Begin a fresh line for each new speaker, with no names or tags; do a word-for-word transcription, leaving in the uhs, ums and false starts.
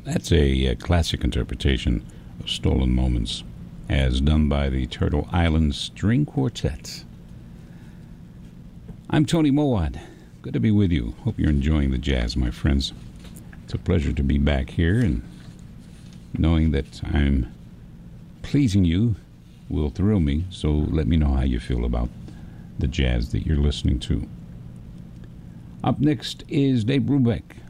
That's a, uh classic interpretation of Stolen Moments, as done by the Turtle Island String Quartet. I'm Tony Mowat. Good to be with you. Hope you're enjoying the jazz, my friends. It's a pleasure to be back here, and knowing that I'm pleasing you will thrill me, so let me know how you feel about the jazz that you're listening to. Up next is Dave Brubeck